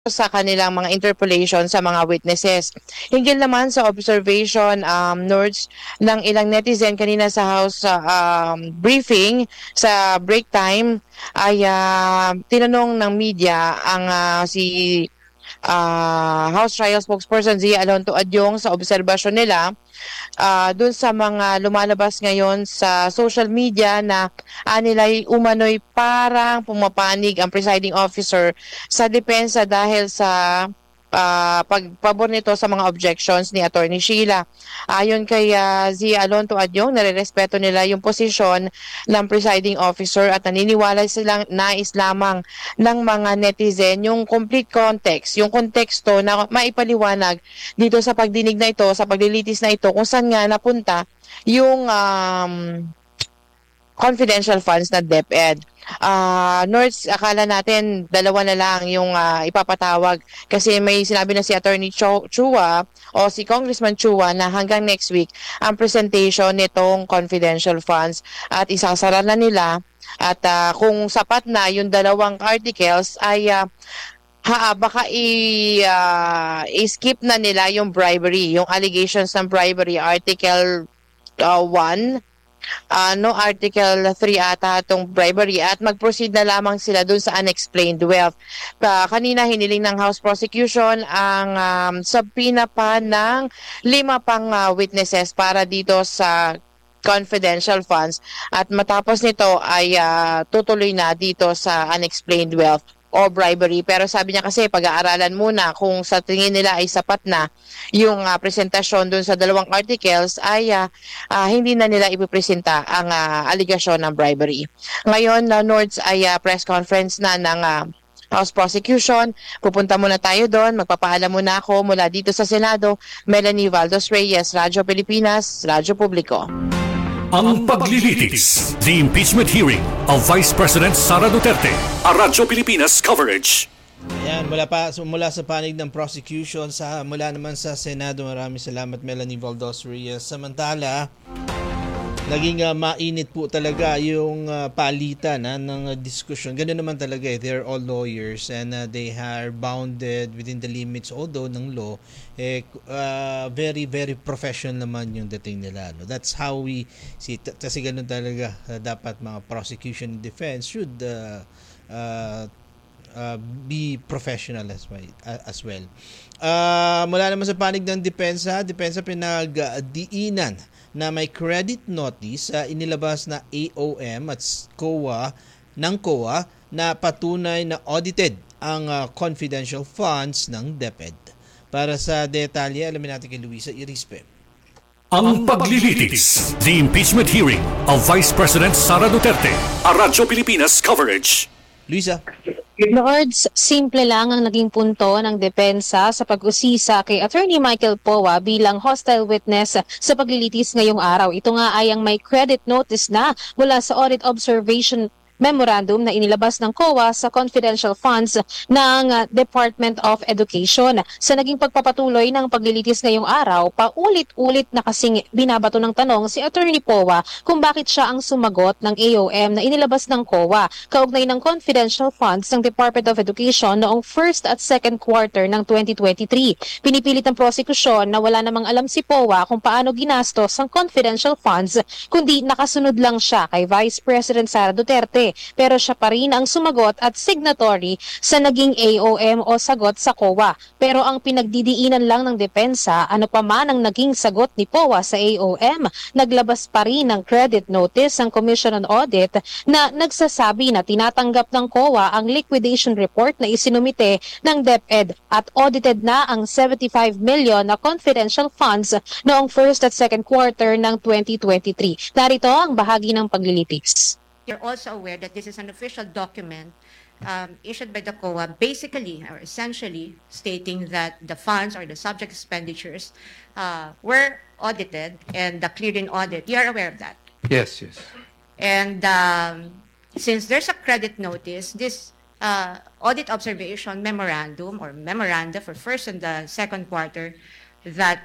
sa kanilang mga interpolation sa mga witnesses. Hinggil naman sa observation, Nords, ng ilang netizen kanina sa House briefing sa break time ay tinanong ng media ang si House Trial Spokesperson Zia Alonto Adyong sa obserbasyon nila dun sa mga lumalabas ngayon sa social media na nila'y umano'y parang pumapanig ang presiding officer sa depensa dahil sa pagpabor nito sa mga objections ni Attorney Sheila. Ayon kay Zia Alonto Adyong, nare-respeto nila yung posisyon ng presiding officer at naniniwala silang nais lamang ng mga netizen yung complete context, yung konteksto na maipaliwanag dito sa pagdinig na ito, sa paglilitis na ito, kung saan nga napunta yung confidential funds na DepEd. Nords, akala natin dalawa na lang yung ipapatawag kasi may sinabi na si Attorney Chua o si Congressman Chua na hanggang next week ang presentation nitong confidential funds at isasara na nila at kung sapat na yung dalawang articles ay baka i-skip na nila yung bribery, yung allegations ng bribery, Article 1, Article 3 ata itong bribery at mag-proceed na lamang sila dun sa unexplained wealth. Kanina hiniling ng House Prosecution ang subpoena pa ng 5 pang witnesses para dito sa confidential funds at matapos nito ay tutuloy na dito sa unexplained wealth o bribery. Pero sabi niya kasi pag-aaralan muna kung sa tingin nila ay sapat na yung presentasyon dun sa dalawang articles ay hindi na nila ipipresenta ang aligasyon ng bribery. Ngayon, Nords ay press conference na ng House Prosecution. Pupunta muna tayo doon. Magpapaalam muna ako mula dito sa Senado. Melanie Valdos Reyes, Radyo Pilipinas, Radyo Publiko. Ang paglilitis, the impeachment hearing of Vice President Sara Duterte, a Radyo Pilipinas coverage. Ayan, mula sa panig ng prosecution, mula naman sa Senado, maraming salamat Melanie Valdos Reyes. Samantala, naging mainit po talaga yung palitan ng diskusyon. Ganun naman talaga they're all lawyers and they are bounded within the limits although ng law. Very very professional naman yung dating nila. No? That's how we see kasi ganun talaga dapat mga prosecution and defense should be professional as well. Mula naman sa panig ng depensa pinagdiinan na may credit notice inilabas na AOM at COA na patunay na audited ang confidential funds ng DepEd. Para sa detalye, alamin natin kay Luisa Irispe. Ang paglilitis, the impeachment hearing of Vice President Sara Duterte, a Radyo Pilipinas coverage. Luisa. Lords, simple lang ang naging punto ng depensa sa pag-usisa kay Attorney Michael Poa bilang hostile witness sa paglilitis ngayong araw. Ito nga ay ang may credit notice na mula sa audit observation memorandum na inilabas ng COA sa confidential funds ng Department of Education. Sa naging pagpapatuloy ng paglilitis ngayong araw, paulit-ulit na kasing binabato ng tanong si Attorney Poa kung bakit siya ang sumagot ng AOM na inilabas ng COA kaugnay ng confidential funds ng Department of Education noong first at second quarter ng 2023. Pinipilit ng prosekusyon na wala namang alam si Poa kung paano ginastos ang confidential funds, kundi nakasunod lang siya kay Vice President Sara Duterte. Pero siya pa rin ang sumagot at signatory sa naging AOM o sagot sa COA. Pero ang pinagdidiinan lang ng depensa, ano pa man ang naging sagot ni POA sa AOM, naglabas pa rin ng credit notice ang Commission on Audit na nagsasabi na tinatanggap ng COA ang liquidation report na isinumite ng DepEd at audited na ang 75 million na confidential funds noong first at second quarter ng 2023. Narito ang bahagi ng paglilitis. You're also aware that this is an official document issued by the COA, basically or essentially stating that the funds or the subject expenditures were audited and cleared in audit. You are aware of that? Yes. And since there's a credit notice, this audit observation memorandum or memoranda for first and the second quarter that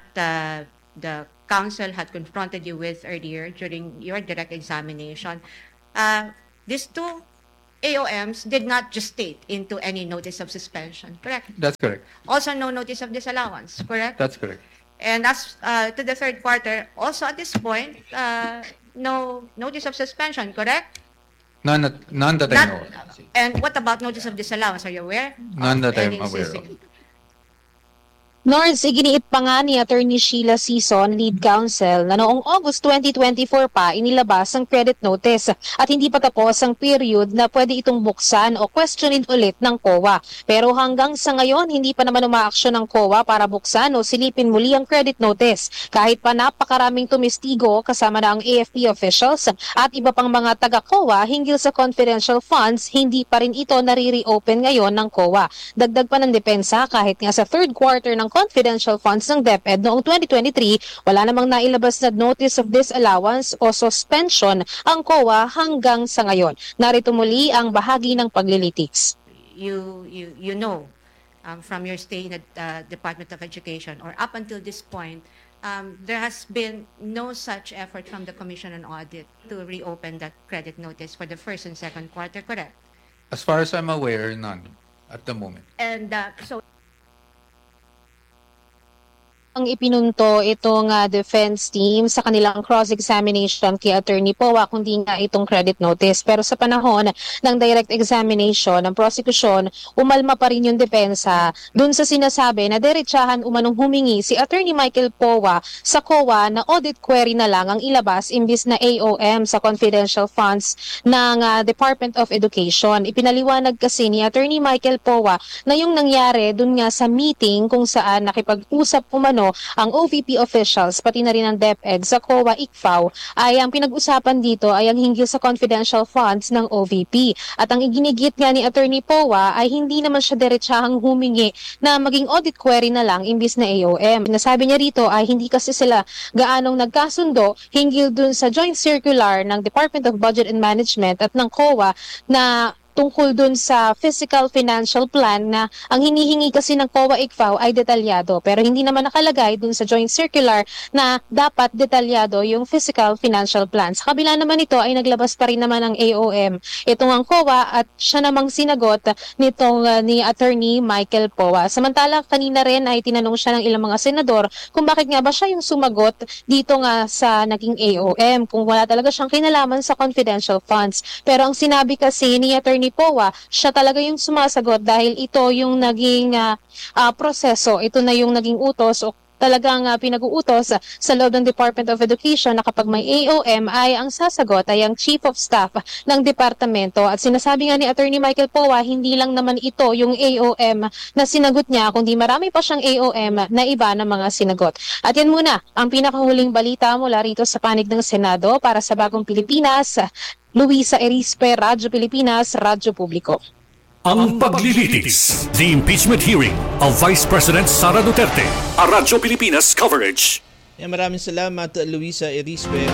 the council had confronted you with earlier during your direct examination, these two AOMs did not gestate into any notice of suspension, correct? That's correct. Also no notice of disallowance, correct? That's correct. And as to the third quarter, also at this point, no notice of suspension, correct? None that I know of. And what about notice of disallowance? Are you aware? None of that I'm any aware of. existing? Nords, iginiit pa nga ni Attorney Sheila Sison, lead counsel, na noong August 2024 pa inilabas ang credit notice at hindi pa tapos ang period na pwede itong buksan o questionin ulit ng COA. Pero hanggang sa ngayon, hindi pa naman umaaksyon ng COA para buksan o silipin muli ang credit notice. Kahit pa napakaraming tumistigo kasama na ang AFP officials at iba pang mga taga-COA hinggil sa confidential funds, hindi pa rin ito nare-reopen ngayon ng COA. Dagdag pa ng depensa kahit nga sa third quarter ng confidential funds ng DepEd noong 2023, wala namang nailabas na notice of disallowance o suspension ang COA hanggang sa ngayon. Narito muli ang bahagi ng paglilitis. You know, from your stay in the Department of Education or up until this point, there has been no such effort from the Commission on Audit to reopen that credit notice for the first and second quarter, correct? As far as I'm aware, none at the moment. And so Ang ipinunto itong defense team sa kanilang cross-examination kay Attorney Powa kundi nga itong credit notice. Pero sa panahon ng direct examination ng prosecution, umalma pa rin yung depensa dun sa sinasabi na diretsahan umanong humingi si Attorney Michael Powa sa COA na audit query na lang ang ilabas imbis na AOM sa confidential funds ng Department of Education. Ipinaliwanag kasi ni Attorney Michael Powa na yung nangyari dun nga sa meeting kung saan nakipag-usap umano ang OVP officials pati na rin ang DepEd sa COA ICFAO ay ang pinag-usapan dito ay ang hinggil sa confidential funds ng OVP. At ang iginigit nga ni Attorney Powa ay hindi naman siya diretsahang humingi na maging audit query na lang imbis na AOM. Nasabi niya rito ay hindi kasi sila gaanong nagkasundo hinggil dun sa joint circular ng Department of Budget and Management at ng COA na tungkol dun sa physical financial plan na ang hinihingi kasi ng COA ICFAO ay detalyado pero hindi naman nakalagay dun sa joint circular na dapat detalyado yung physical financial plan. Sa kabila naman ito ay naglabas pa rin naman ang AOM. Itong ang COA at siya namang sinagot nitong ni Attorney Michael Powa. Samantala kanina rin ay tinanong siya ng ilang mga senador kung bakit nga ba siya yung sumagot dito nga sa naging AOM kung wala talaga siyang kinalaman sa confidential funds. Pero ang sinabi kasi ni Attorney Powa, siya talaga yung sumasagot dahil ito yung naging proseso, ito na yung naging utos o talagang pinag-uutos sa loob ng Department of Education na kapag may AOM ay ang sasagot ay ang Chief of Staff ng Departamento. At sinasabi nga ni Attorney Michael Powa, hindi lang naman ito yung AOM na sinagot niya, kundi marami pa siyang AOM na iba na mga sinagot. At yan muna ang pinakahuling balita mula rito sa panig ng Senado para sa Bagong Pilipinas. Luisa Erispe, Radyo Pilipinas, Radyo Publiko. Ang paglilitis, the impeachment hearing of Vice President Sara Duterte, a Radyo Pilipinas coverage. Maraming salamat, Luisa Erispe.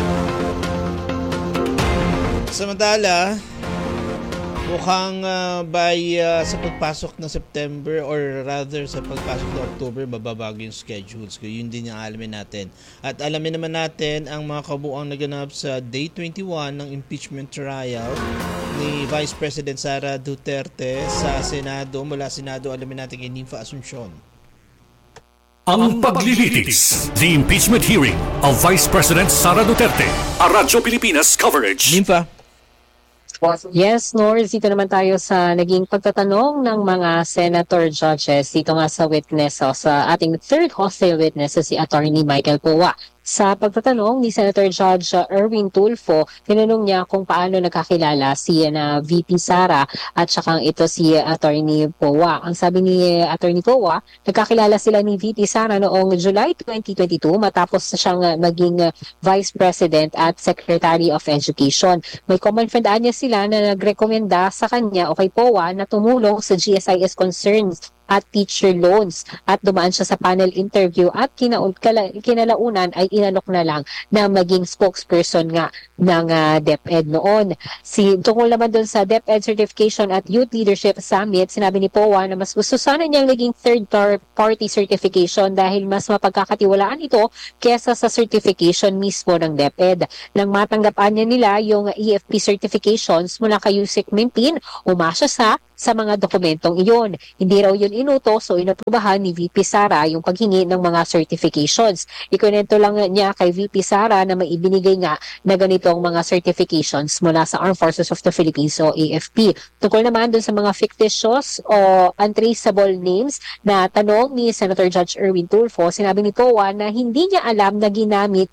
Samantala, mukhang sa pagpasok ng September or rather sa pagpasok ng October, bababago yung schedules ko. Yun din yung alamin natin. At alamin naman natin ang mga kabuuang naganap sa Day 21 ng impeachment trial ni Vice President Sara Duterte sa Senado. Mula Senado, alamin natin kay Nympha Asuncion. Ang paglilitis, the impeachment hearing of Vice President Sara Duterte, a Radyo Pilipinas coverage. Nympha. Yes, Nords, dito naman tayo sa naging pagtatanong ng mga senator judges dito nga sa witness o sa ating third hostile witness si Attorney Michael Powa. Sa pagtatanong ni Senator Judge Erwin Tulfo, tinanong niya kung paano nagkakilala si VP Sara at saka ito si Attorney Powa. Ang sabi ni Attorney Powa, nagkakilala sila ni VP Sara noong July 2022 matapos siyang maging Vice President at Secretary of Education. May common friend niya sila na nagrekomenda sa kanya o kay Powa na tumulong sa GSIS concerns at teacher loans at dumaan siya sa panel interview at kinalaunan ay inalok na lang na maging spokesperson nga ng DepEd noon. Tungkol naman doon sa DepEd Certification at Youth Leadership Summit, sinabi ni POA na mas gusto sana niyang naging third-party certification dahil mas mapagkakatiwalaan ito kesa sa certification mismo ng DepEd. Nang matanggapaan niya nila yung EFP certifications mula kay Yusek Mimpin, umasa sa mga dokumentong iyon. Hindi raw yun inutos o inaprubahan ni VP Sara yung paghingi ng mga certifications. Ikunento lang niya kay VP Sara na may ibinigay nga na ganitong mga certifications mula sa Armed Forces of the Philippines o AFP. Tungkol naman dun sa mga fictitious o untraceable names na tanong ni Senator Judge Erwin Tulfo, sinabi ni POA na hindi niya alam na ginagamit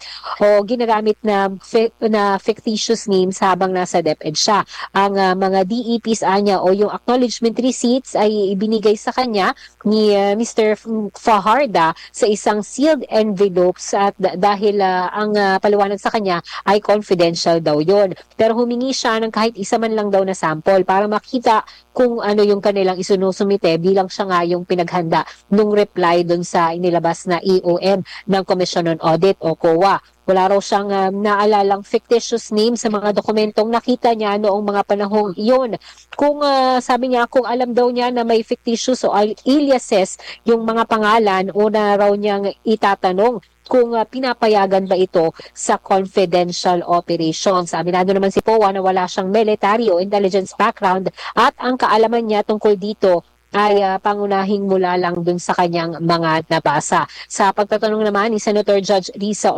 na fictitious names habang nasa DepEd siya. Ang mga DEPs anya o yung acknowledgement receipts ay ibinigay sa kanya ni Mr. Fajarda sa isang sealed envelopes at dahil ang paliwanag sa kanya ay confidential daw yon. Pero humingi siya ng kahit isa man lang daw na sample para makita kung ano yung kanilang isinusumite bilang siya nga yung pinaghanda nung reply dun sa inilabas na EOM ng Commission on Audit o COA. Wala raw siyang naalalang fictitious name sa mga dokumentong nakita niya noong mga panahong iyon. Kung sabi niya, kung alam daw niya na may fictitious o aliases yung mga pangalan o na raw niyang itatanong kung pinapayagan ba ito sa confidential operations. Aminado naman si POA na wala siyang military o intelligence background at ang kaalaman niya tungkol dito ay pangunahing mula lang dun sa kanyang mga nabasa. Sa pagtatanong naman ni Senator Judge Risa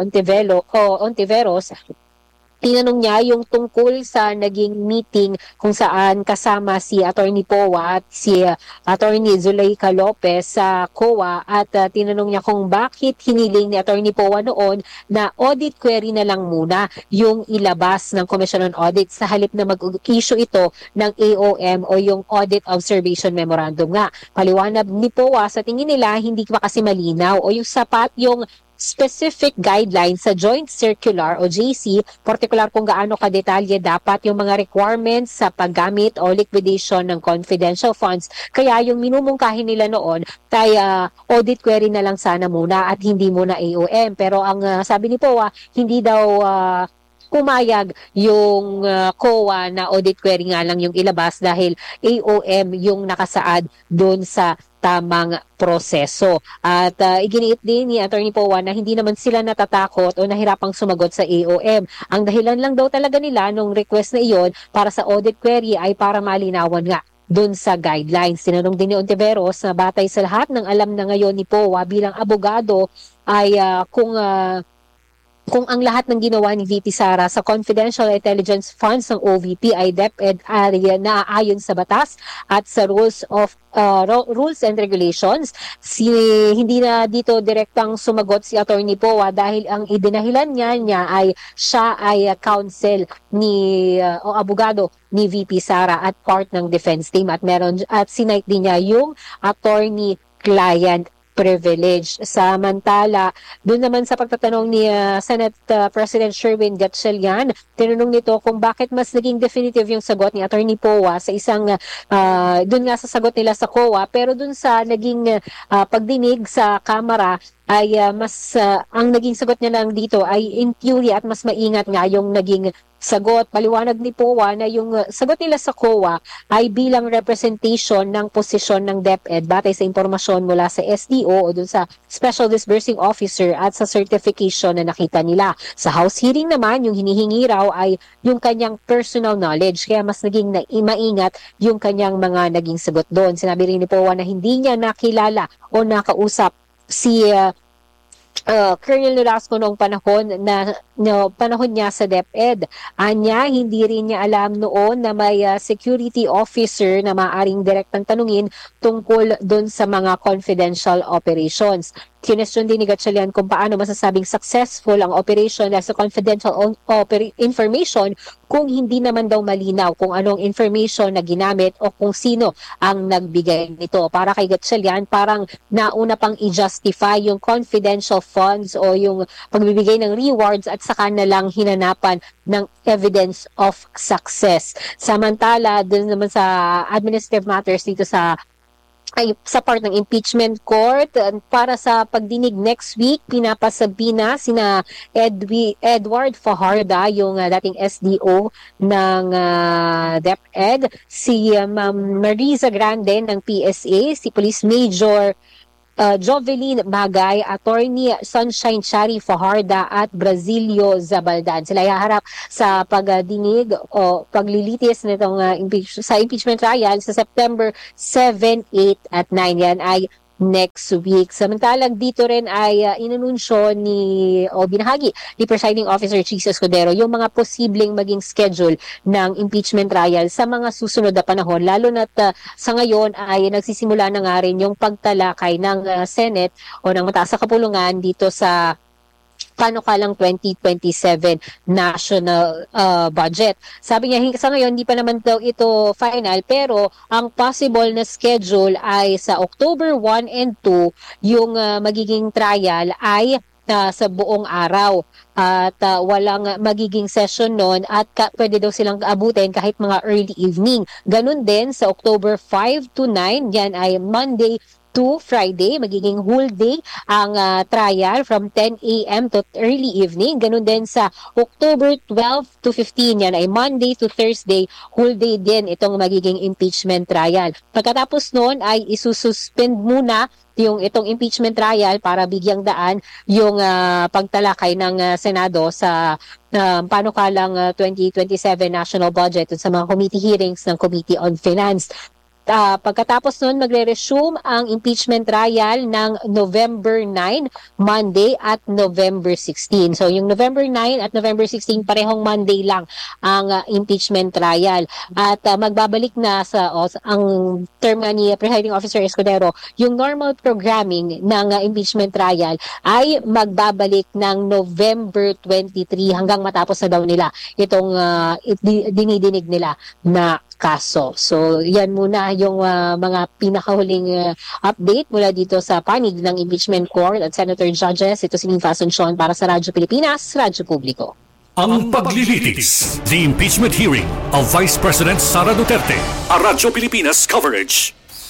Ontiveros, tinanong niya yung tungkol sa naging meeting kung saan kasama si Attorney POA at si Attorney Zuleika Lopez sa COA at tinanong niya kung bakit hiniling ni Attorney POA noon na audit query na lang muna yung ilabas ng Commission on Audit sa halip na mag-issue ito ng AOM o yung Audit Observation Memorandum nga. Paliwanag ni POA, sa tingin nila hindi pa kasi malinaw o yung sapat yung specific guidelines sa Joint Circular o JC, particular kung gaano kadetalye dapat yung mga requirements sa paggamit o liquidation ng confidential funds. Kaya yung minumungkahin nila noon ay audit query na lang sana muna at hindi muna AOM. Pero ang sabi ni POA, hindi daw pumayag yung COA na audit query nga lang yung ilabas dahil AOM yung nakasaad doon sa tamang proseso. At iginiit din ni Attorney POA na hindi naman sila natatakot o nahirapang sumagot sa AOM. Ang dahilan lang daw talaga nila nung request na iyon para sa audit query ay para malinawan nga doon sa guidelines. Tinanong din ni Ontiveros na batay sa lahat ng alam na ngayon ni POA bilang abogado ay kung ang lahat ng ginawa ni VP Sara sa confidential intelligence funds ng OVP ay DepEd ay naaayon sa batas at sa rules and regulations, hindi na dito direktang sumagot si Attorney POA dahil ang idinahilan niya ay siya ay counsel o abogado ni VP Sara at part ng defense team at sinite din niya yung attorney-client privilege. Samantala, doon naman sa pagtatanong ni Senate President Sherwin Gatchalian, tinanong nito kung bakit mas naging definitive yung sagot ni Attorney POA sa isang, doon nga sa sagot nila sa COA, pero doon sa naging pagdinig sa Kamara, ay ang naging sagot niya lang dito ay in theory at mas maingat nga yung naging sagot. Paliwanag ni POA na yung sagot nila sa COA ay bilang representation ng posisyon ng DepEd batay sa impormasyon mula sa SDO o dun sa Special Disbursing Officer at sa certification na nakita nila. Sa House hearing naman, yung hinihingi raw ay yung kanyang personal knowledge kaya mas naging maingat yung kanyang mga naging sagot doon. Sinabi rin ni POA na hindi niya nakilala o nakausap si Colonel Nolasco noong panahon niya sa DepEd. Anya, hindi rin niya alam noon na may security officer na maaaring direktang tanungin tungkol doon sa mga confidential operations. Kinestyon din ni Gatchalian kung paano masasabing successful ang operation dahil sa confidential information kung hindi naman daw malinaw kung anong information na ginamit o kung sino ang nagbigay nito. Para kay Gatchalian, parang nauna pang i-justify yung confidential funds o yung pagbibigay ng rewards at saka na lang hinanapan ng evidence of success. Samantala, dun naman sa administrative matters dito sa ay sa part ng impeachment court para sa pagdinig next week. Pinapasabi na sina Edward Fajarda, yung dating SDO ng DepEd, si Ma'am Marisa Grande ng PSA, si Police Major Jovelyn Magay, Attorney Sunshine Chari Fajarda at Brazilio Zabaldan. Sila haharap sa pagdinig o paglilitis nitong sa impeachment trial sa September 7, 8 at 9. Yan ay next week. Samantalang dito rin ay inanunsyo binahagi ni Presiding Officer Chis Escudero yung mga posibleng maging schedule ng impeachment trial sa mga susunod na panahon, lalo na't sa ngayon ay nagsisimula na nga rin yung pagtalakay ng Senate o ng mataas na kapulungan dito sa panukalang 2027 national budget. Sabi niya, sa ngayon, hindi pa naman daw ito final, pero ang possible na schedule ay sa October 1 and 2, yung magiging trial ay sa buong araw. At walang magiging session noon at pwede daw silang abutin kahit mga early evening. Ganun din sa October 5 to 9, yan ay Monday to Friday, magiging whole day ang trial from 10 a.m. to early evening. Ganun din sa October 12 to 15, yan ay Monday to Thursday, whole day din itong magiging impeachment trial. Pagkatapos noon ay isususpend muna itong impeachment trial para bigyang daan yung pagtalakay ng Senado sa panukalang 2027 national budget at sa mga committee hearings ng Committee on Finance. Pagkatapos nun, magre-resume ang impeachment trial ng November 9, Monday at November 16. So yung November 9 at November 16, parehong Monday lang ang impeachment trial. At magbabalik na ang term ni Presiding Officer Escudero, yung normal programming ng impeachment trial ay magbabalik ng November 23 hanggang matapos na daw nila itong dinidinig nila na kaso. So, yan muna yung mga pinakahuling update mula dito sa panig ng impeachment court at senator judges. Ito si Nifa Asuncion para sa Radyo Pilipinas, Radyo Publiko. Ang paglilitis, the impeachment hearing of Vice President Sara Duterte, a Radyo Pilipinas coverage.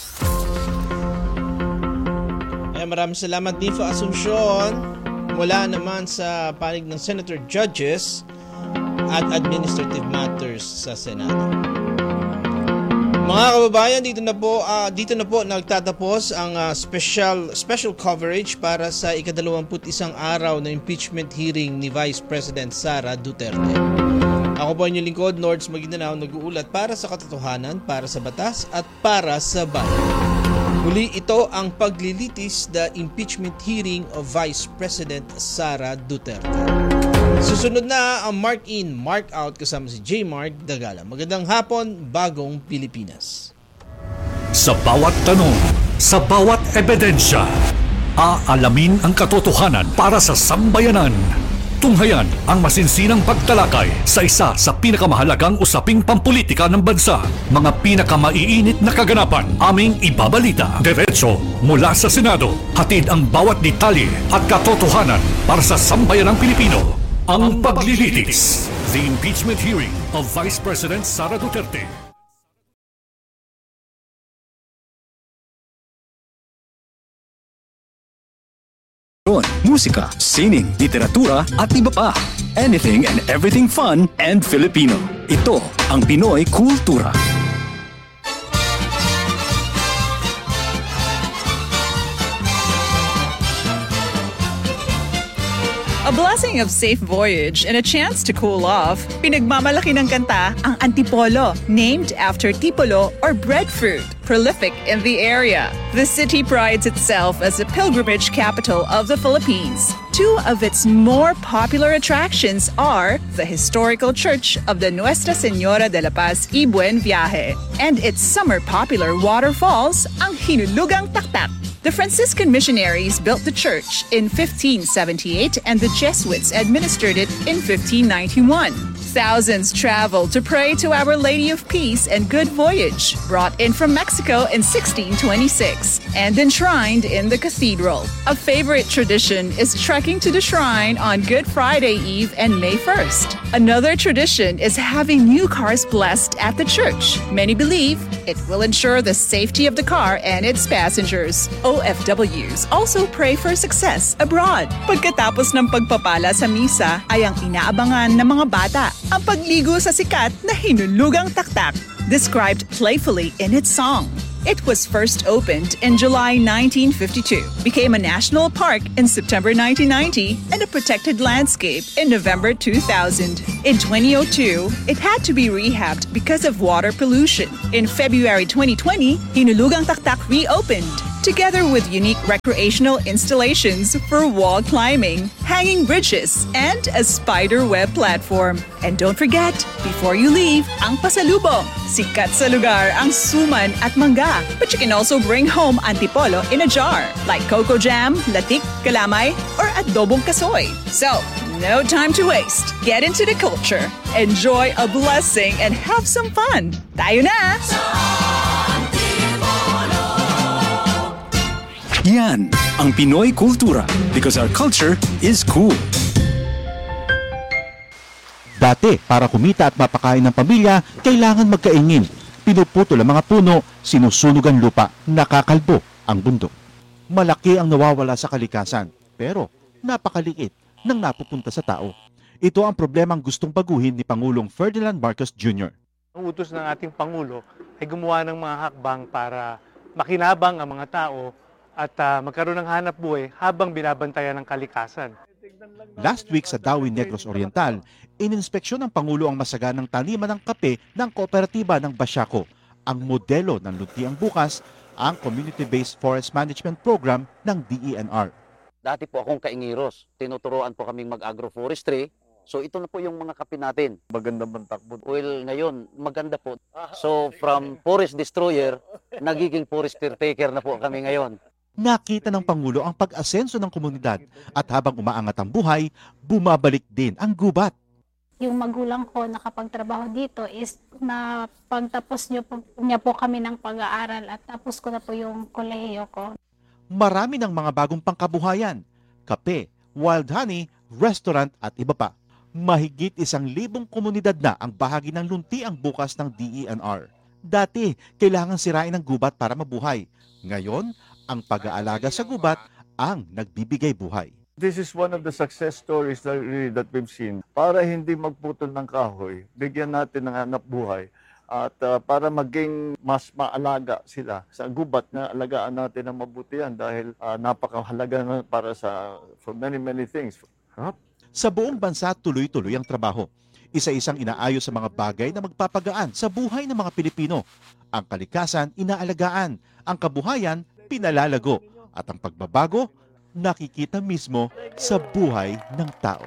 Maraming salamat, Nifa Asuncion. Mula naman sa panig ng senator judges at administrative matters sa Senado. Mga kababayan, dito na po nagtatapos ang special coverage para sa ika-21 araw na impeachment hearing ni Vice President Sara Duterte. Ako po inyong lingkod, Nords Maguindanao, nag-uulat para sa katotohanan, para sa batas at para sa bayan. Muli ito ang paglilitis the impeachment hearing of Vice President Sara Duterte. Susunod na ang Mark In, Mark Out kasama si J. Mark Dagala. Magandang hapon, Bagong Pilipinas. Sa bawat tanong, sa bawat ebidensya, aalamin ang katotohanan para sa sambayanan. Tunghayan ang masinsinang pagtalakay sa isa sa pinakamahalagang usaping pampolitika ng bansa. Mga pinakamaiinit na kaganapan, aming ibabalita. Diretso mula sa Senado, hatid ang bawat detalye at katotohanan para sa sambayanang Pilipino. Ang paglilitis, the impeachment hearing of Vice President Sara Duterte. Musika, sining, literatura at iba pa. Anything and everything fun and Filipino. Ito ang Pinoy Kultura. A blessing of safe voyage and a chance to cool off. Pinagmamalaki ng kanta ang Antipolo, named after tipolo or breadfruit, prolific in the area. The city prides itself as a pilgrimage capital of the Philippines. Two of its more popular attractions are the historical church of the Nuestra Señora de la Paz y Buen Viaje and its summer popular waterfalls, ang Hinulugang Taktak. The Franciscan missionaries built the church in 1578 and the Jesuits administered it in 1591. Thousands traveled to pray to Our Lady of Peace and Good Voyage, brought in from Mexico in 1626 and enshrined in the cathedral. A favorite tradition is trekking to the shrine on Good Friday Eve and May 1st. Another tradition is having new cars blessed at the church. Many believe it will ensure the safety of the car and its passengers. OFWs also pray for success abroad. Pagkatapos ng pagpapala sa misa ay ang inaabangan ng mga bata ang pagligo sa sikat na hinulugang taktak, described playfully in its song. It was first opened in July 1952, became a national park in September 1990, and a protected landscape in November 2000. In 2002, it had to be rehabbed because of water pollution. In February 2020, Hinulugang Taktak reopened, together with unique recreational installations for wall climbing, hanging bridges, and a spider web platform. And don't forget, before you leave, ang pasalubong. Sikat sa lugar ang suman at mangga. But you can also bring home antipolo in a jar, like coco jam, latik, kalamay, or adobong kasoy. So, no time to waste. Get into the culture, enjoy a blessing, and have some fun. Tayo na! Yan ang Pinoy kultura because our culture is cool. Dati, para kumita at mapakain ng pamilya, kailangan magkaingin. Pinuputol ang mga puno, sinusunog ang lupa, nakakalbo ang bundok. Malaki ang nawawala sa kalikasan, pero napakaliit nang napupunta sa tao. Ito ang problemang gustong baguhin ni Pangulong Ferdinand Marcos Jr. Ang utos ng ating Pangulo ay gumawa ng mga hakbang para makinabang ang mga tao at magkaroon ng hanap buhay habang binabantayan ng kalikasan. Last week sa Dawi Negros Oriental, ininspeksyon ng Pangulo ang masaganang taniman ng kape ng kooperatiba ng Basiaco. Ang modelo ng Luntiang Bukas, ang Community-Based Forest Management Program ng DENR. Dati po akong kaingiros. Tinuturoan po kaming mag-agroforestry. So ito na po yung mga kape natin. Maganda bang takbo? Well, ngayon, maganda po. So from forest destroyer, nagiging forest caretaker na po kami ngayon. Nakita ng Pangulo ang pag-asenso ng komunidad at habang umaangat ang buhay, bumabalik din ang gubat. Yung magulang ko nakapagtrabaho dito is na pagtapos niya po kami ng pag-aaral at tapos ko na po yung kolehiyo ko. Marami ng mga bagong pangkabuhayan, kape, wild honey, restaurant at iba pa. Mahigit 1,000 komunidad na ang bahagi ng Luntiang Bukas ng DENR. Dati, kailangan sirain ang gubat para mabuhay. Ngayon, ang pag-aalaga sa gubat ang nagbibigay buhay. This is one of the success stories that we've seen. Para hindi magputol ng kahoy, bigyan natin ng hanap buhay at para maging mas maalaga sila sa gubat na alagaan natin ng mabuti yan dahil napakahalaga na para for many things. Sa buong bansa, tuloy-tuloy ang trabaho. Isa-isang inaayos sa mga bagay na magpapagaan sa buhay ng mga Pilipino. Ang kalikasan, inaalagaan. Ang kabuhayan, pinalalago. At ang pagbabago, nakikita mismo sa buhay ng tao.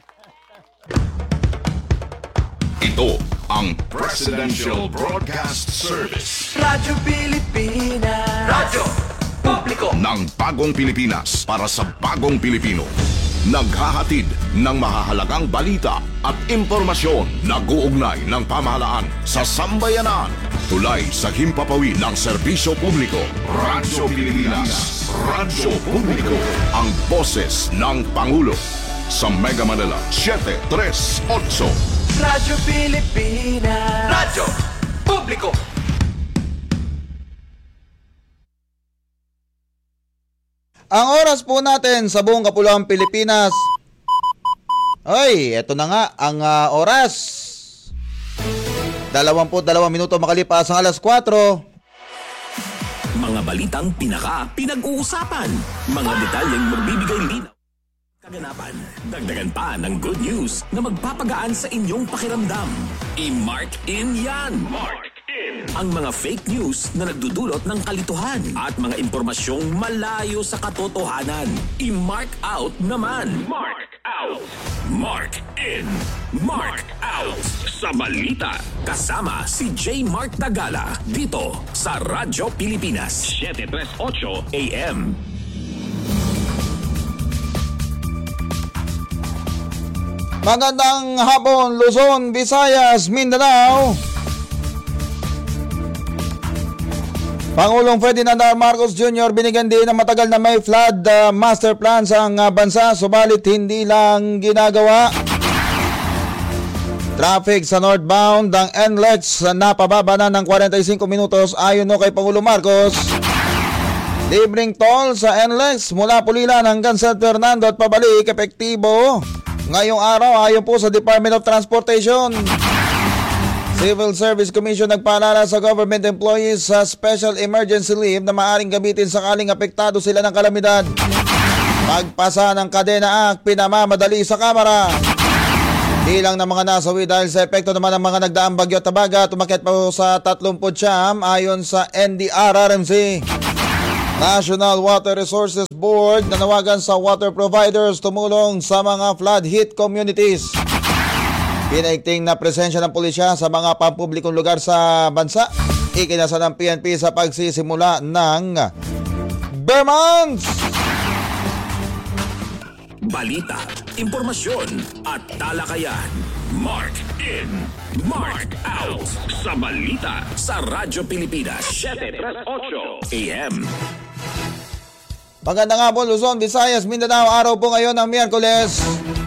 Ito ang Presidential Broadcast Service. Radyo Pilipinas. Radyo Publiko ng bagong Pilipinas para sa bagong Pilipino. Naghahatid ng mahahalagang balita at impormasyon na guugnay ng pamahalaan sa sambayanan. Tulay sa himpapawid ng serbisyo publiko. Radyo Pilipinas. Radyo Publiko. Ang boses ng Pangulo. Sa Mega Manila, 738. Radyo Pilipinas. Radyo Publiko. Ang oras po natin sa buong Kapuluang Pilipinas. Ay, eto na nga ang oras. 22 minuto makalipas ang alas 4. Mga balitang pinag-uusapan. Mga detalyeng magbibigay linaw. Kaganapan, dagdagan pa ng good news na magpapagaan sa inyong pakiramdam. I-mark in yan. Mark in. Ang mga fake news na nagdudulot ng kalituhan at mga impormasyong malayo sa katotohanan. I-mark out naman. Mark out. Mark in. Mark out. Sa balita, kasama si J. Mark Tagala dito sa Radyo Pilipinas 738 AM. Magandang hapon, Luzon, Visayas, Mindanao. Pangulong Ferdinand R. Marcos Jr. binigyan din ng matagal na may flood master plan sa bansa, subalit hindi lang ginagawa. Traffic sa northbound ng NLEX napababa na ng 45 minutos ayon kay Pangulong Marcos. Libreng toll sa NLEX mula Pulilan hanggang San Fernando at pabalik epektibo ngayong araw ayon po sa Department of Transportation. Civil Service Commission nagpaalala sa government employees sa special emergency leave na maaaring gamitin sakaling apektado sila ng kalamidad. Pagpasa ng Kadena Act, pinamamadali sa Kamara. Bilang ng mga nasawi dahil sa epekto naman ng mga nagdaang bagyo at tabaga, tumakyat pa sa 30 ayon sa NDRRMC. National Water Resources Board nanawagan sa water providers tumulong sa mga flood-hit communities. Pinaigting na presensya ng pulisya sa mga pampublikong lugar sa bansa. Ikinasa ng PNP sa pagsisimula ng Bear Month. Balita, impormasyon at talakayan. Mark in, Mark out sa balita sa Radyo Pilipinas 738 AM. Magandang hapon, Luzon, Visayas, Mindanao. Araw po ngayon ng Miyerkules,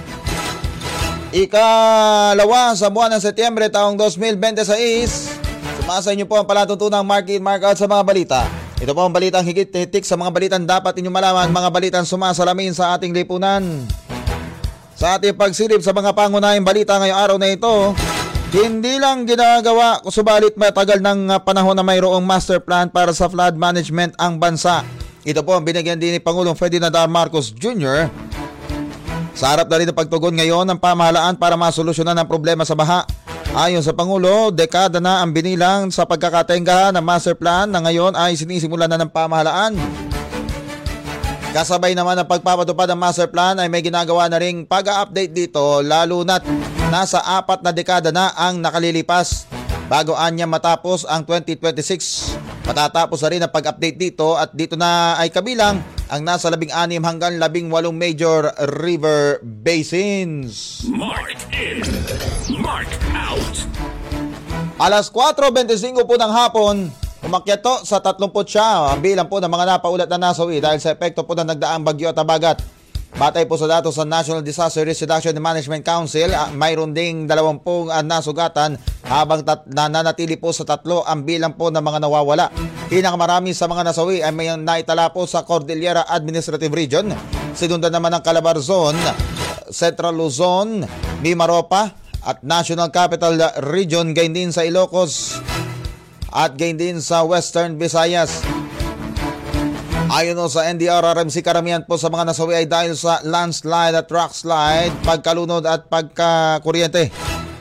ikalawa sa buwan ng Setyembre taong 2026. Sumasa inyo po ang palatuntunang Mark in, Mark out sa mga balita. Ito po ang balitang higit-hitik sa mga balitang dapat inyong malaman, mga balitang sumasalamin sa ating lipunan. Sa ating pagsilip sa mga pangunahing balita ngayong araw na ito, hindi lang ginagawa, subalit matagal ng panahon na mayroong master plan para sa flood management ang bansa. Ito po ang binigyan din ni Pangulong Ferdinand R. Marcos Jr. sa harap na rin ng pagtugon ngayon ng pamahalaan para masolusyonan ang problema sa baha. Ayon sa Pangulo, dekada na ang binilang sa pagkakatenggahan ng master plan na ngayon ay sinisimulan na ng pamahalaan. Kasabay naman ng pagpapatupad ng master plan ay may ginagawa na ring pag-update dito, lalo na't nasa 4 na dekada na ang nakalilipas bago anya matapos ang 2026. Matatapos na rin ang pag-update dito at dito na ay kabilang ang nasa 16 hanggang 18 major river basins. Mark in, Mark out. Alas 4:25 po ng hapon, umakyat to sa 30 ang bilang po ng mga napaulat na nasawi dahil sa epekto po ng nagdaang bagyo at tabagat. Batay po sa datos sa National Disaster Risk Reduction and Management Council, mayroon ding 20 nasugatan habang nananatili po sa 3 ang bilang po ng mga nawawala. Pinakamarami sa mga nasawi ay may naitala po sa Cordillera Administrative Region, sinundan naman ng Calabarzon, Central Luzon, Mimaropa at National Capital Region, gayon din sa Ilocos at gayon din sa Western Visayas. Ayon sa NDRRMC, karamihan po sa mga nasawi ay dahil sa landslide at rockslide, pagkalunod at pagkakuryente.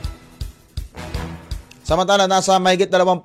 Samantala, nasa mahigit 20,000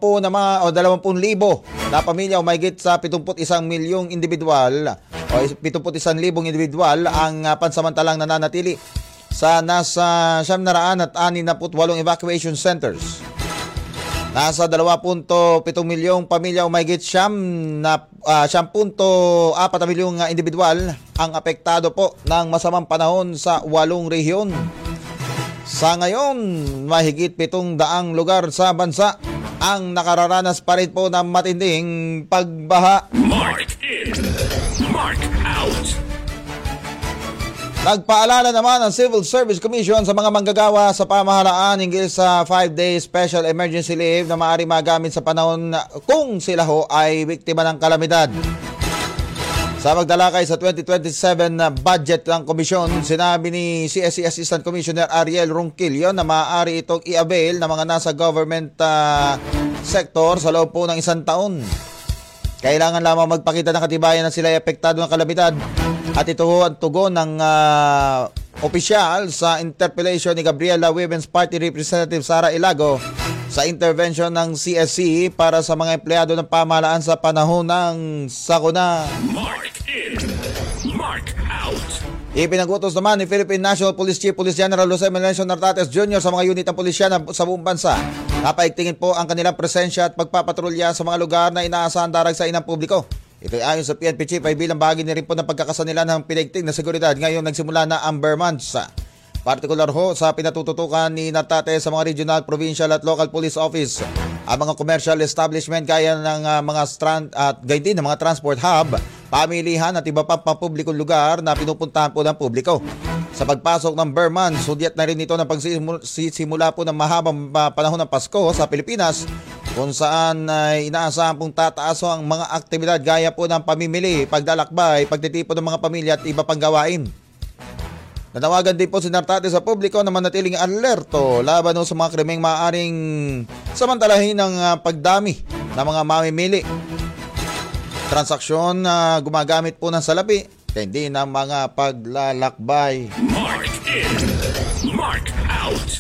na pamilya o mahigit sa 71 milyong individual o 71,000 individual ang pansamantalang nananatili sa nasa 768 evacuation centers. Nasa 2.7 milyong pamilya o mahigit 10.4 milyong individual ang apektado po ng masamang panahon sa 8 rehiyon. Sa ngayon, mahigit 700 lugar sa bansa ang nakararanas pa rin po ng matinding pagbaha. Mark in, Mark out. Nagpaalala naman ang Civil Service Commission sa mga manggagawa sa pamahalaan hinggil sa 5-day special emergency leave na maaari magamit sa panahon kung sila ho ay biktima ng kalamidad. Sa magdalakay sa 2027 na budget ng komisyon, sinabi ni CSE Assistant Commissioner Ariel Ronquillo na maaari itong i-avail ng mga nasa government sector sa loob po ng 1 taon. Kailangan lamang magpakita ng katibayan na sila ay apektado ng kalamidad. At ito ang tugon ng opisyal sa interpellation ni Gabriela Women's Party Representative Sara Ilago sa intervention ng CSC para sa mga empleyado ng pamahalaan sa panahon ng sakuna. Mark in, Mark out. Ipinagutos naman ni Philippine National Police Chief Police General Jose Melencio Nartates Jr. sa mga unit ng pulisya sa buong bansa. Napaigtingin po ang kanilang presensya at pagpapatrolya sa mga lugar na inaasahan darag sa inang publiko. Ito ay ayon sa PNP Chief ay bilang bahagi na rin po ng pagkakasanila ng pinaigting na seguridad ngayong nagsimula na ang Bear Month. Partikular ho sa pinatututukan ni Nartate sa mga regional, provincial at local police office. Ang mga commercial establishment gaya ng mga gayon din ng mga transport hub, pamilihan at iba pang pampublikong lugar na pinupuntahan po ng publiko. Sa pagpasok ng Burman, sudyat na rin ito ng pagsisimula po ng mahabang panahon ng Pasko sa Pilipinas, kung saan inaasahan pong tataas ang mga aktibidad gaya po ng pamimili, paglalakbay, pagtitipon ng mga pamilya at iba pang gawain. Nanawagan din po si Nartate sa publiko na manatiling alerto laban sa mga krimeng maaaring samantalahin ng pagdami ng mga mamimili. Transaksyon na gumagamit po ng salapi, hindi ng mga paglalakbay. Mark in, mark out.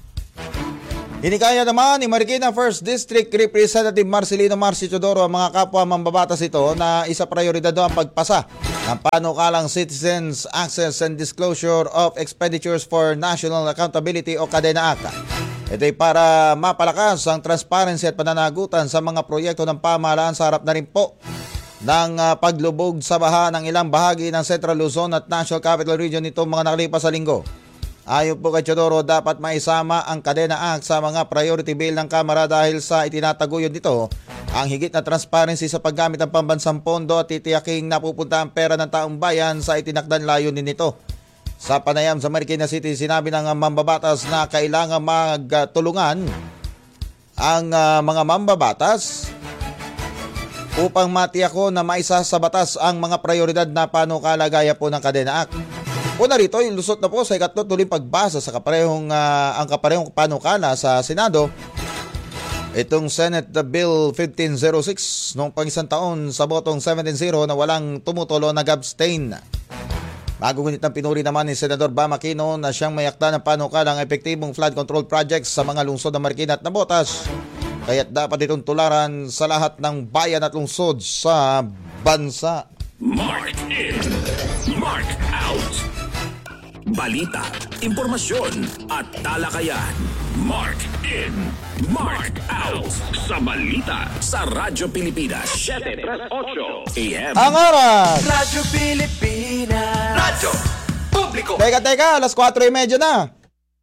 Hinikaya naman ni Marikina 1st District Representative Marcelino Marci Teodoro ang mga kapwa mambabatas ito na isa prioridad ang pagpasa ng panukalang Citizens Access and Disclosure of Expenditures for National Accountability o Kadena Act. Ito ay para mapalakas ang transparency at pananagutan sa mga proyekto ng pamahalaan sa harap na rin po ng paglubog sa baha ng ilang bahagi ng Central Luzon at National Capital Region nitong mga nakalipas sa linggo. Ayon po kay Teodoro, dapat maisama ang Kadena Act sa mga priority bill ng Kamara dahil sa itinataguyod nito ang higit na transparency sa paggamit ng pambansang pondo at titiyaking napupunta ang pera ng taong bayan sa itinakdang layunin nito. Sa panayam sa Marikina City, sinabi ng mambabatas na kailangan magtulungan ang mga mambabatas upang matiyako na maisa sa batas ang mga prioridad na panukala gaya po ng Kadena Act. Una rito, ilusot na po sa ikatlong tuloy pagbasa sa ang kaparehong panukala sa Senado. Itong Senate Bill 1506 noong pang-isang taon sa botong 17-0 na walang tumutulo nag-abstain. Magunit ng pinuri naman ni Senador Bam Aquino na siyang mayakda ng panukalang epektibong flood control projects sa mga lungsod ng Marikina at Navotas. Kaya't dapat itong tularan sa lahat ng bayan at lungsod sa bansa. Mark in, mark out. Balita, impormasyon at talakayan. Mark in, mark out. Sa balita sa Radyo Pilipinas 738 AM. Ang oras! Radyo Pilipinas. Radyo Publiko. Teka, alas 4:30 na.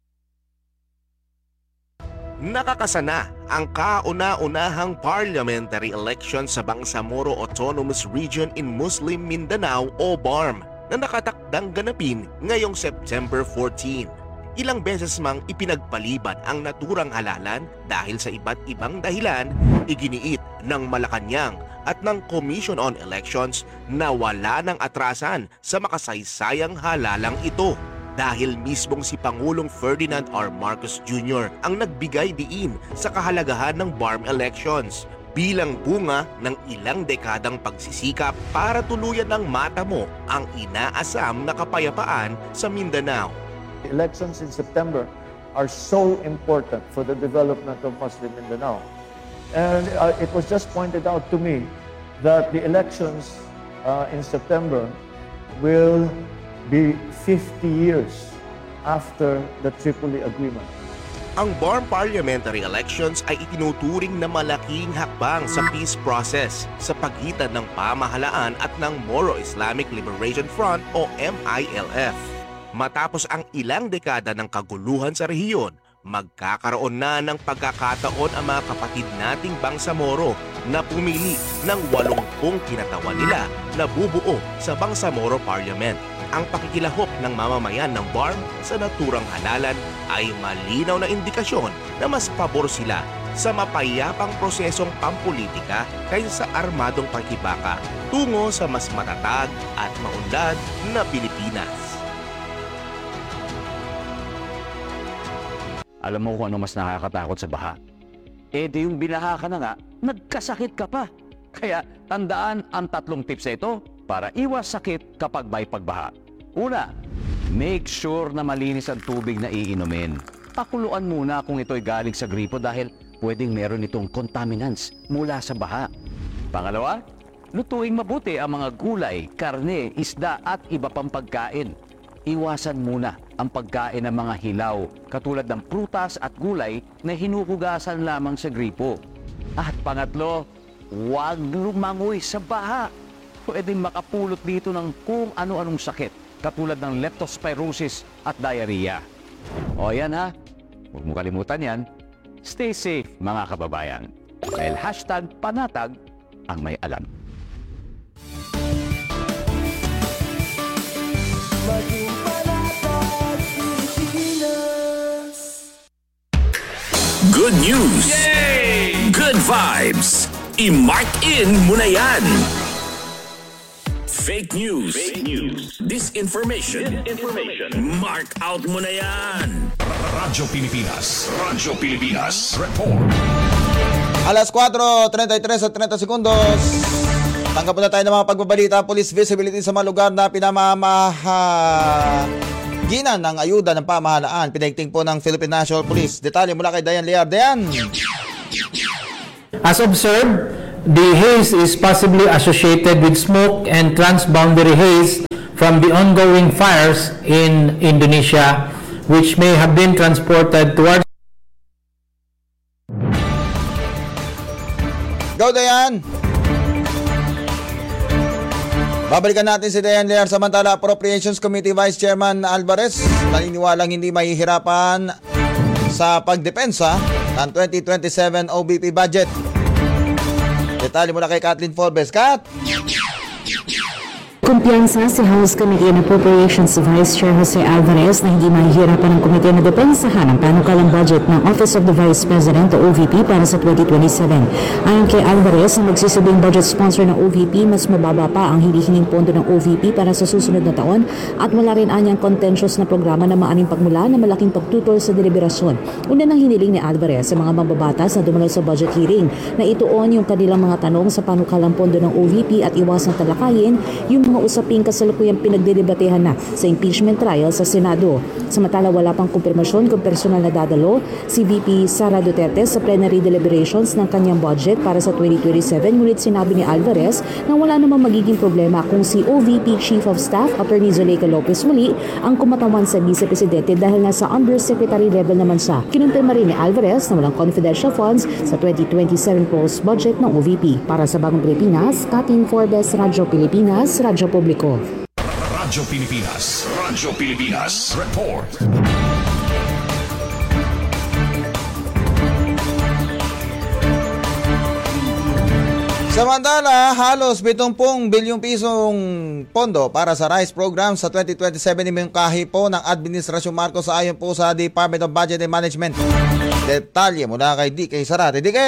Nakakasana ang kauna-unahang parliamentary election sa Bangsamoro Autonomous Region in Muslim Mindanao o BARM na nakatakdang ganapin ngayong September 14. Ilang beses mang ipinagpaliban ang naturang halalan dahil sa iba't ibang dahilan, iginiit ng Malacanang at ng Commission on Elections na wala ng atrasan sa makasaysayang halalang ito. Dahil mismong si Pangulong Ferdinand R. Marcos Jr. ang nagbigay diin sa kahalagahan ng BARM elections bilang bunga ng ilang dekadang pagsisikap para tuluyan ng matamo ang inaasam na kapayapaan sa Mindanao. The elections in September are so important for the development of Muslim Mindanao. And it was just pointed out to me that the elections in September will be 50 years after the Tripoli Agreement. Ang BARM parliamentary elections ay itinuturing na malaking hakbang sa peace process sa pagitan ng pamahalaan at ng Moro Islamic Liberation Front o MILF. Matapos ang ilang dekada ng kaguluhan sa rehiyon, magkakaroon na ng pagkakataon ang mga kapatid nating Bangsamoro na pumili ng 80 kinatawan nila na bubuo sa Bangsamoro Parliament. Ang pakikilahok ng mamamayan ng BARM sa naturang halalan ay malinaw na indikasyon na mas pabor sila sa mapayapang prosesong pampolitika kaysa sa armadong pakibaka tungo sa mas matatag at maunlad na Pilipinas. Alam mo kung ano mas nakakatakot sa baha? Di yung binaha ka na nga, nagkasakit ka pa. Kaya tandaan ang 3 tips na ito para iwas sakit kapag may pagbaha. Una, make sure na malinis ang tubig na iinumin. Pakuluan muna kung ito'y galing sa gripo dahil pwedeng meron itong contaminants mula sa baha. Pangalawa, lutuing mabuti ang mga gulay, karne, isda at iba pang pagkain. Iwasan muna ang pagkain ng mga hilaw katulad ng prutas at gulay na hinuhugasan lamang sa gripo. At pangatlo, huwag lumangoy sa baha. Pwedeng makapulot dito ng kung ano-anong sakit katulad ng leptospirosis at diarrhea. O yan ha, huwag mo kalimutan yan. Stay safe mga kababayan. Dahil #panatag ang may alam. Good news! Yay! Good vibes! I-mark in mo na yan! Fake news. Fake news. Disinformation. Mark out mo na yan! Radyo Pilipinas. Radyo Pilipinas. Report. Alas 4:33 at 30 sekundos. Tanggap na tayo ng mga pagbabalita. Police visibility sa mga lugar na pinamamahaginan ng ayuda ng pamahalaan. Pinaigting po ng Philippine National Police. Detalye mula kay Dayan Liar. Dayan! As observed, the haze is possibly associated with smoke and transboundary haze from the ongoing fires in Indonesia, which may have been transported towards. Go, Dayan! Babalikan natin si Dayan Liar. Samantala, Appropriations Committee Vice Chairman Alvarez naniniwalang hindi mahihirapan sa pagdepensa ng 2027 OBP budget. Detalye mula kay Kathleen Forbes. Kat! Kumpiyansa si House Committee on Appropriations Vice Chair Jose Alvarez na hindi mahihirapan ng komite na depensahan ang panukalang budget ng Office of the Vice President o OVP para sa 2027. Ayon kay Alvarez, ang magsisibing budget sponsor ng OVP, mas mababa pa ang hinihinging pondo ng OVP para sa susunod na taon at wala rin anyang contentious na programa na maaring pagmula na malaking pagtutol sa deliberasyon. Una nang hiniling ni Alvarez sa mga mambabatas na dumalo sa budget hearing na ituon yung kanilang mga tanong sa panukalang pondo ng OVP at iwasang talakayin yung mga usaping kasalukuyang pinagdelibatehan na sa impeachment trial sa Senado. Samantala, wala pang kumpirmasyon kung personal na dadalo si VP Sara Duterte sa plenary deliberations ng kanyang budget para sa 2027, ngunit sinabi ni Alvarez na wala namang magiging problema kung si OVP Chief of Staff Attorney Zuleika Lopez muli ang kumatawan sa Vice Presidente dahil nasa undersecretary level naman siya. Kinumpirma rin ni Alvarez na walang confidential funds sa 2027 proposed budget ng OVP. Para sa Bagong Pilipinas, Kathleen Forbes, Radyo Pilipinas, Radyo Publiko. Radyo Pilipinas. Radyo Pilipinas. Report. Samantala, halos 70 bilyong pisong pondo para sa rice program sa 2027 imungkahi po ng Administrasyong Marcos ayon po sa Department of Budget and Management. Detalye mula kay DK Sarate. DK!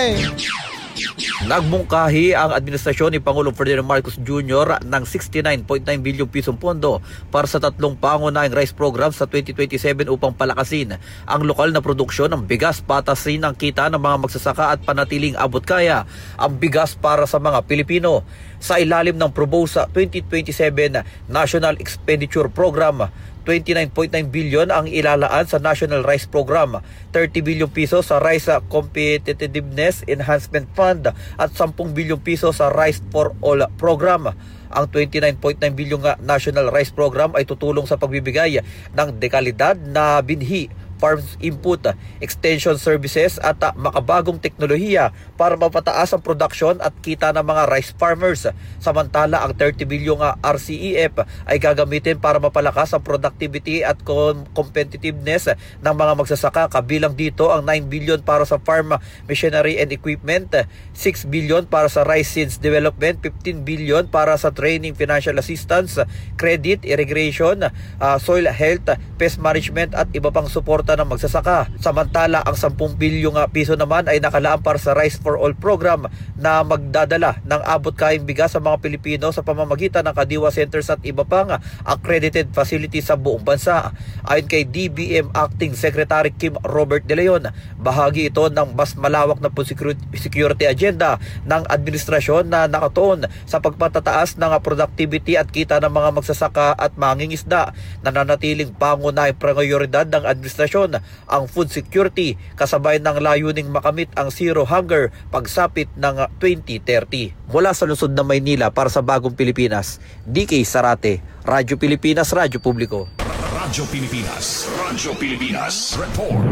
Nagmungkahi ang administrasyon ni Pangulong Ferdinand Marcos Jr. ng 69.9 bilyong pisong pondo para sa tatlong pangunahing rice program sa 2027 upang palakasin ang lokal na produksyon ng bigas, patasin ang kita ng mga magsasaka at panatiling abot kaya ang bigas para sa mga Pilipino. Sa ilalim ng PROBOSA 2027 National Expenditure Program, 29.9 billion ang ilalaan sa National Rice Program, 30 bilyong piso sa Rice Competitiveness Enhancement Fund at 10 bilyong piso sa Rice for All Program. Ang 29.9 bilyong National Rice Program ay tutulong sa pagbibigay ng dekalidad na binhi, farms input, extension services at makabagong teknolohiya para mapataas ang production at kita ng mga rice farmers. Samantala, ang 30 bilyong RCEF ay gagamitin para mapalakas ang productivity at competitiveness ng mga magsasaka. Kabilang dito ang 9 billion para sa farm machinery and equipment, 6 billion para sa rice seeds development, 15 billion para sa training, financial assistance, credit, irrigation, soil health, pest management at iba pang suporta ng magsasaka. Samantala, ang 10 bilyong piso naman ay nakalaan para sa Rice for All program na magdadala ng abot kayang bigas sa mga Pilipino sa pamamagitan ng Kadiwa Centers at iba pang accredited facilities sa buong bansa. Ayon kay DBM Acting Secretary Kim Robert De Leon, bahagi ito ng mas malawak na security agenda ng administrasyon na nakatuon sa pagpatataas ng productivity at kita ng mga magsasaka at mangingisda. Nananatiling pangunahing prioridad ng administrasyon ang food security kasabay ng layuning makamit ang zero hunger pagsapit ng 2030. Mula sa lungsod ng Maynila para sa Bagong Pilipinas, DK Sarate, Radyo Pilipinas, Radyo Publiko. Radyo Pilipinas. Radyo Pilipinas. Report.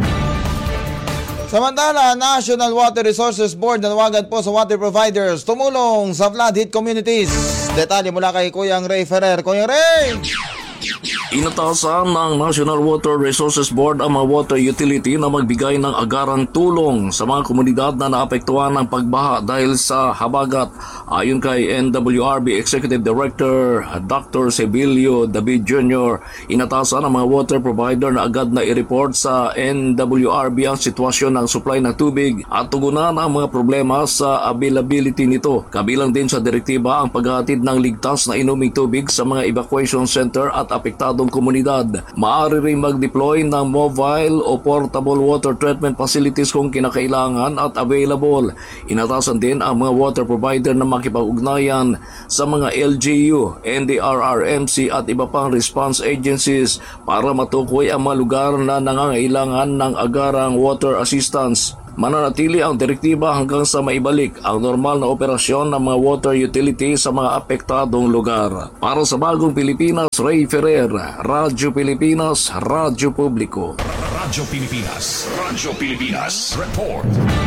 Samantala, National Water Resources Board nanawagan po sa water providers tumulong sa flood-hit communities. Detalye mula kay Kuyang Ray Ferrer. Kuyang Ray! Inatasan ng National Water Resources Board ang mga water utility na magbigay ng agarang tulong sa mga komunidad na naapektuhan ng pagbaha dahil sa habagat. Ayon kay NWRB Executive Director Dr. Sebilio David Jr., inatasan ng mga water provider na agad na i-report sa NWRB ang sitwasyon ng supply ng tubig at tugunan ang mga problema sa availability nito. Kabilang din sa direktiba ang paghatid ng ligtas na inuming tubig sa mga evacuation center at apektadong komunidad. Maaari rin mag-deploy ng mobile o portable water treatment facilities kung kinakailangan at available. Inatasan din ang mga water provider na makipag-ugnayan sa mga LGU, NDRRMC at iba pang response agencies para matukoy ang mga lugar na nangangailangan ng agarang water assistance. Mananatili ang direktiba hanggang sa maibalik ang normal na operasyon ng mga water utility sa mga apektadong lugar. Para sa Bagong Pilipinas, Ray Ferrer, Radyo Pilipinas, Radyo Publiko. Radyo Pilipinas, report.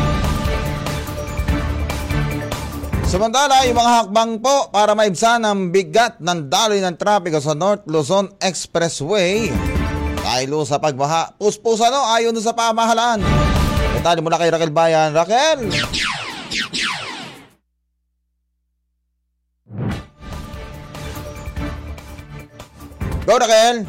Samantala, yung mga hakbang po para maibsan ang bigat ng daloy ng trapiko sa North Luzon Expressway dahil sa pagbaha. Puspusan ayon sa pamahalaan. Tali mula kay Raquel Bayan. Raquel! Go, Raquel!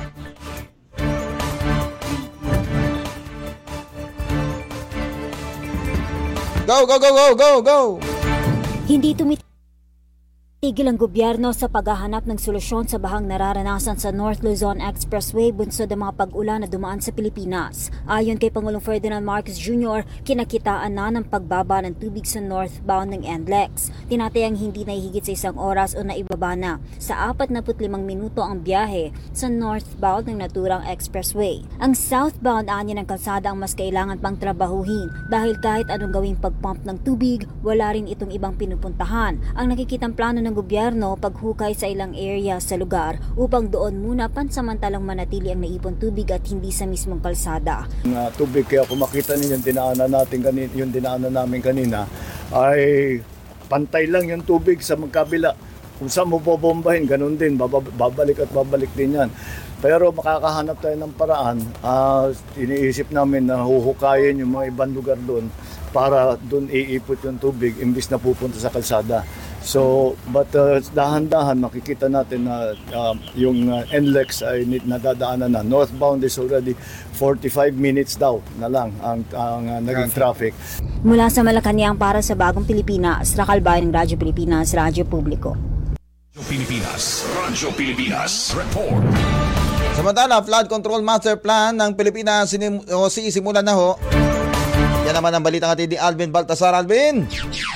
Go! Hindi tigil ang gobyerno sa paghahanap ng solusyon sa bahang nararanasan sa North Luzon Expressway bunsod ng mga pag-ulan na dumaan sa Pilipinas. Ayon kay Pangulong Ferdinand Marcos Jr., kinakitaan na ng pagbaba ng tubig sa northbound ng NLEX. Tinatayang hindi nahihigit sa 1 oras o naibaba na sa 45 minuto ang biyahe sa northbound ng naturang expressway. Ang southbound anya ng kalsada ang mas kailangan pang trabahuhin dahil kahit anong gawing pagpump ng tubig, wala rin itong ibang pinupuntahan. Ang nakikitang plano ng gobyerno paghukay sa ilang area sa lugar upang doon muna pansamantalang manatili ang naipon tubig at hindi sa mismong kalsada. Tubig, kaya kung makita ninyo yung dinaanan namin kanina ay pantay lang yung tubig sa magkabila. Kung saan mo bobombahin, ganun din, babalik din yan. Pero makakahanap tayo ng paraan. Iniisip namin na huhukayin yung mga ibang lugar doon para doon iipot yung tubig imbis na pupunta sa kalsada. So, but dahan-dahan makikita natin na yung NLEX ay nadadaanan na. Northbound is already 45 minutes daw na lang ang naging traffic. Mula sa Malacanang para sa Bagong Pilipinas, Raquel Bayan ng Radyo Pilipinas, Radyo Publiko. Radyo Pilipinas, report. Samantala, Flood Control Master Plan ng Pilipinas sisimulan na ho. Yan naman ang balita natin ni Alvin Baltasar. Alvin!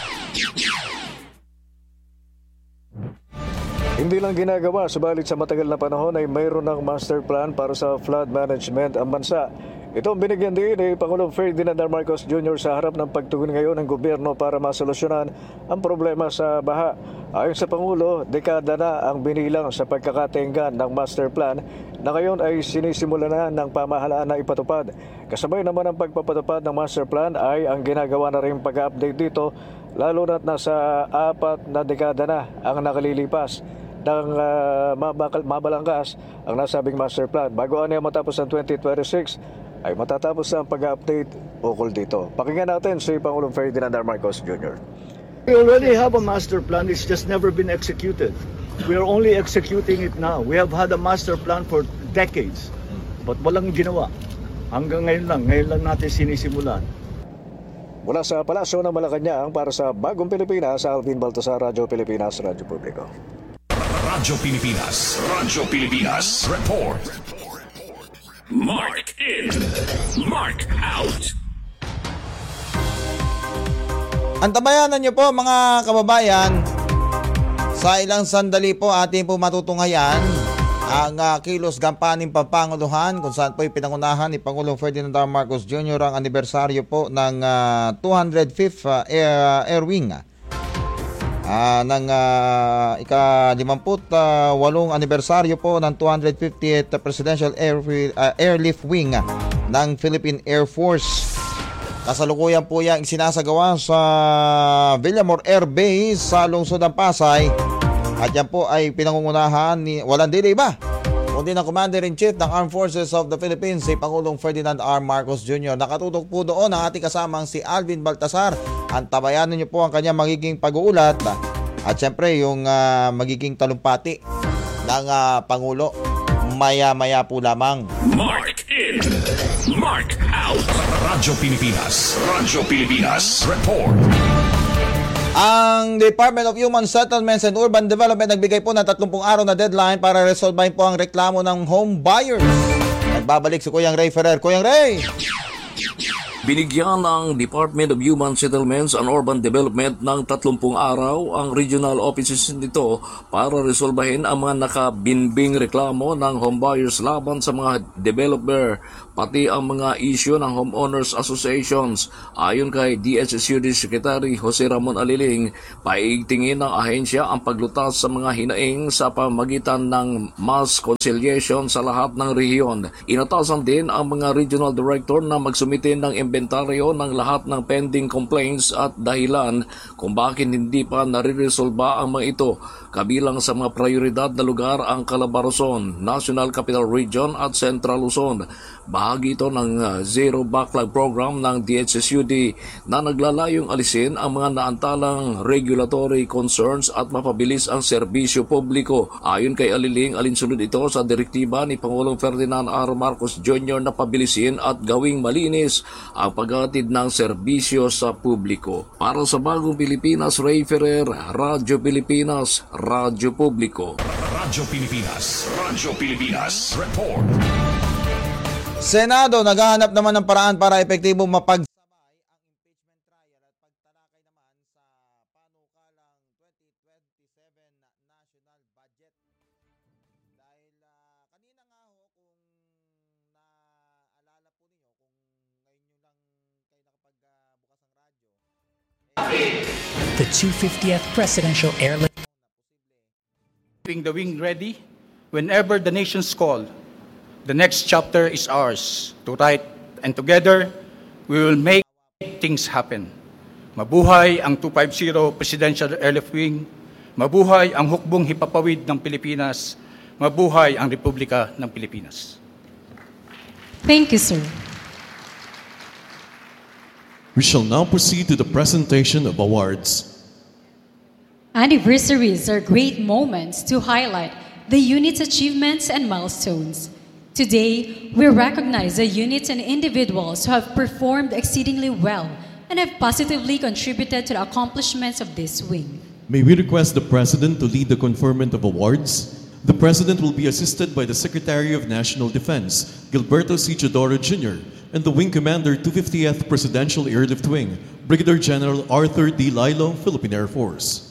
Hindi lang ginagawa, subalit sa matagal na panahon ay mayroon ng master plan para sa flood management ang bansa. Ito ang binigyan din ni Pangulong Ferdinand Marcos Jr. sa harap ng pagtugon ngayon ng gobyerno para masolusyonan ang problema sa baha. Ayon sa Pangulo, dekada na ang binilang sa pagkakatinggan ng master plan na ngayon ay sinisimula na ng pamahalaan na ipatupad. Kasabay naman ang pagpapatupad ng master plan ay ang ginagawa na rin pag-update dito, lalo na't nasa 4 na dekada na ang nakalilipas ng mabalangkas ang nasabing master plan. Bago ano matapos ang 2026 ay matatapos na ang pag-update ukol dito. Pakinggan natin si Pangulong Ferdinand Marcos Jr. We already have a master plan, it's just never been executed. We are only executing it now. We have had a master plan for decades, but walang ginawa. Hanggang ngayon lang natin sinisimulan. Mula sa Palasyo ng Malacanang para sa Bagong Pilipinas, Alvin Baltasar, Radyo Pilipinas, Radyo Publiko. Radyo Pilipinas, report. Mark in, mark out. Antabayanan niyo po mga kababayan, sa ilang sandali po ating po matutunghayan ang kilos gampaning pampanguluhan kung saan po pinangunahan ni Pangulong Ferdinand Marcos Jr. ang anibersaryo po ng 205th Air Wing ng ika-58 anibersaryo po ng 250th Presidential Airlift Wing ng Philippine Air Force. Kasalukuyan po yung sinasagawa sa Villamor Air Base sa lungsod ng Pasay. At yan po ay pinangungunahan ni walang delay ba? kundi ng Commander-in-Chief ng Armed Forces of the Philippines, si Pangulong Ferdinand R. Marcos Jr. Nakatutok po doon ang ating kasamang si Alvin Baltasar. Antabayanan niyo po ang kanyang magiging pag-uulat at syempre yung magiging talumpati ng Pangulo. Maya-maya po lamang. Mark in, Mark out. Radyo Pilipinas, Radyo Pilipinas, report. Ang Department of Human Settlements and Urban Development nagbigay po ng 30 araw na deadline para resolbahin po ang reklamo ng home buyers. Nagbabalik si Kuyang Ray Ferrer. Kuyang Ray! Binigyan ng Department of Human Settlements and Urban Development ng 30 araw ang regional offices nito para resolbahin ang mga nakabinbing reklamo ng homebuyers laban sa mga developer, pati ang mga issue ng homeowners associations. Ayon kay DSSUD Secretary Jose Ramon Aliling, paigtingin ng ahensya ang paglutas sa mga hinaing sa pamagitan ng mass conciliation sa lahat ng rehiyon. Inatasan din ang mga regional director na magsumite ng inventaryo ng lahat ng pending complaints at dahilan kung bakit hindi pa nare-resolba ang mga ito. Kabilang sa mga prioridad na lugar ang Calabarzon, National Capital Region at Central Luzon. Bahagi ito ng Zero Backlog Program ng DSSUD na naglalayong alisin ang mga naantalang regulatory concerns at mapabilis ang serbisyo publiko. Ayon kay Aliling, alinsunod ito sa direktiba ni Pangulong Ferdinand R. Marcos Jr. na pabilisin at gawing malinis ang paghatid ng serbisyo sa publiko. Para sa Bagong Pilipinas, Ray Ferrer, Radyo Pilipinas, Radyo Publiko. Radyo Pilipinas, Radyo Pilipinas, report. Senado naghahanap naman ng paraan para epektibong mapagsabay ang impeachment trial at pagtalakay naman sa panukalang 2027 national budget. Dahil kanina nga ho, kung naalala po ninyo, kung ngayon nyo lang kayo nakapagbukas ng radyo. The 250th Presidential Airlift. Keeping the wing ready whenever the nation's call. The next chapter is ours to write, and together we will make things happen. Mabuhay ang 250 Presidential Airlift Wing. Mabuhay ang hukbong hipapawid ng Pilipinas. Mabuhay ang Republika ng Pilipinas. Thank you, sir. We shall now proceed to the presentation of awards. Anniversaries are great moments to highlight the unit's achievements and milestones. Today, we recognize the units and individuals who have performed exceedingly well and have positively contributed to the accomplishments of this wing. May we request the President to lead the conferment of awards? The President will be assisted by the Secretary of National Defense, Gilberto C. Chodoro Jr., and the Wing Commander 250th Presidential Airlift Wing, Brigadier General Arthur D. Lilo, Philippine Air Force.